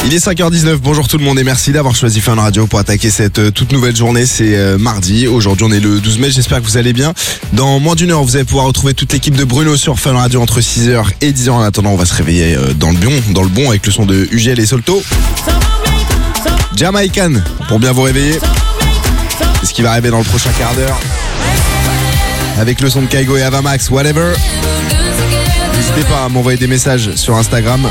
Il est 5h19, bonjour tout le monde et merci d'avoir choisi Fun Radio pour attaquer cette toute nouvelle journée. C'est mardi, aujourd'hui on est le 12 mai, j'espère que vous allez bien. Dans moins d'une heure, vous allez pouvoir retrouver toute l'équipe de Bruno sur Fun Radio entre 6h et 10h. En attendant, on va se réveiller dans le bon avec le son de UGL et Solto. Jamaican pour bien vous réveiller. C'est ce qui va arriver dans le prochain quart d'heure. Avec le son de Kaigo et Avamax, Whatever. N'hésitez pas à m'envoyer des messages sur Instagram.